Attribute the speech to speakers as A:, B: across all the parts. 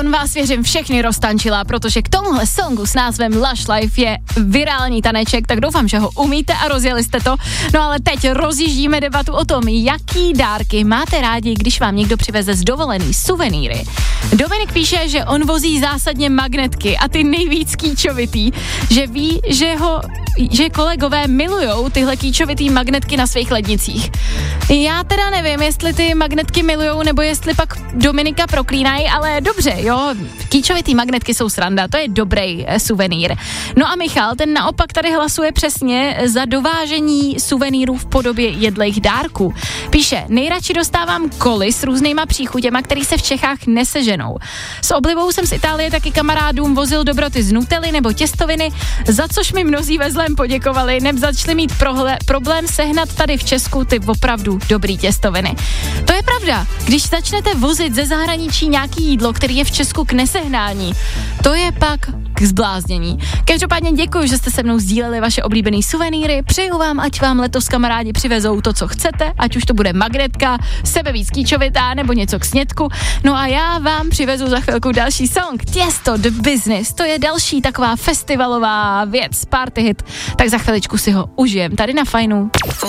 A: On vás věřím všechny roztančila, protože k tomuhle songu s názvem Lush Life je virální taneček, tak doufám, že ho umíte a rozjeli jste to. No ale teď rozjíždíme debatu o tom, jaký dárky máte rádi, když vám někdo přiveze z dovolený suvenýry. Dominik píše, že on vozí zásadně magnetky a ty nejvíc kýčovitý, že ví, že kolegové milujou tyhle kýčovitý magnetky na svých lednicích. Já teda nevím, jestli ty magnetky milujou, nebo jestli pak Dominika proklínají, ale dobře, jo, kýčovitý magnetky jsou sranda, to je dobrý suvenýr. No a Michal, ten naopak tady hlasuje přesně za dovážení suvenýrů v podobě jedlejch dárků. Píše, nejradši dostávám koly s různýma příchutěma, který se v Čechách neseženou. S oblibou jsem z Itálie taky kamarádům vozil dobroty z Nutelly nebo těstoviny, za což mi mnozí ve zlém poděkovali, neb začali mít problém sehnat tady v Česku ty opravdu dobrý těstoviny. To je pravda, když začnete vozit ze zahraničí nějaký jídlo, který je v Česku k nesehnání, to je pak k zbláznění. Každopádně děkuji, že jste se mnou sdíleli vaše oblíbený suvenýry, přeju vám, ať vám letos kamarádi přivezou to, co chcete, ať už to bude magnetka, sebevíc kýčovitá nebo něco k snědku. No a já vám přivezu za chvilku další song, Tiesto The Business, to je další taková festivalová věc, party hit, tak za chviličku si ho užijem tady na Fajnu.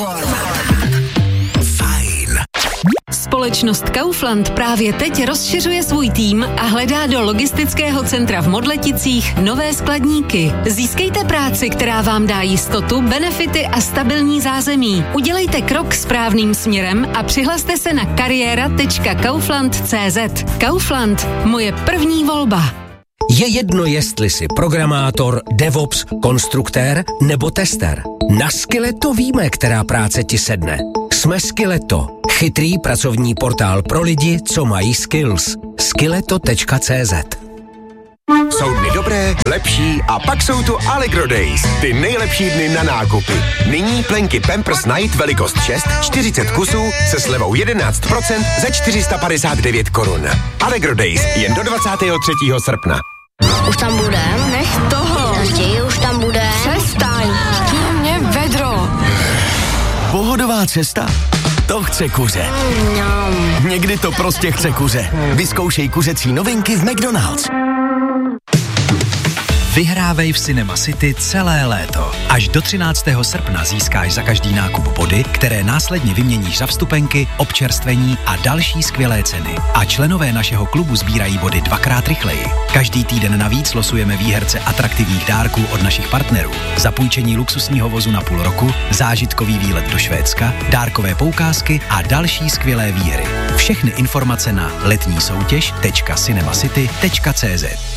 B: Společnost Kaufland právě teď rozšiřuje svůj tým a hledá do logistického centra v Modleticích nové skladníky. Získejte práci, která vám dá jistotu, benefity a stabilní zázemí. Udělejte krok správným směrem a přihlaste se na kariéra.kaufland.cz. Kaufland, moje první volba.
C: Je jedno, jestli jsi programátor, DevOps, konstruktér nebo tester. Na Skilleto víme, která práce ti sedne. Jsme Skilleto, chytrý pracovní portál pro lidi, co mají skills. Skilleto.cz.
D: Jsou dny dobré, lepší a pak jsou tu Allegro Days. Ty nejlepší dny na nákupy. Nyní plenky Pampers Night velikost 6, 40 kusů se slevou 11% za 459 korun. Allegro Days jen do 23. srpna.
E: Už tam bude? Nech toho. Už tam bude.
F: Přestaň. Mě vedro.
G: Pohodová cesta? To chce kuře. Někdy to prostě chce kuře. Vyzkoušej kuřecí novinky v McDonald's.
H: Vyhrávej v Cinema City celé léto. Až do 13. srpna získáš za každý nákup body, které následně vyměníš za vstupenky, občerstvení a další skvělé ceny. A členové našeho klubu sbírají body 2x rychleji. Každý týden navíc losujeme výherce atraktivních dárků od našich partnerů. Zapůjčení luxusního vozu na půl roku, zážitkový výlet do Švédska, dárkové poukázky a další skvělé výhry. Všechny informace na letnísoutěž.cinemacity.cz.